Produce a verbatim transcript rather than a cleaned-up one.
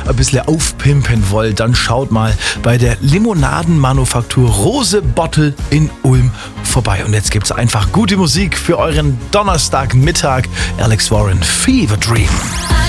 ein bisschen aufpimpen wollt, dann schaut mal bei der Limonadenmanufaktur Rose Bottle in Ulm vorbei. Und jetzt gibt's einfach gute Musik für euren Donnerstagmittag. Alex Warren, Fever Dream.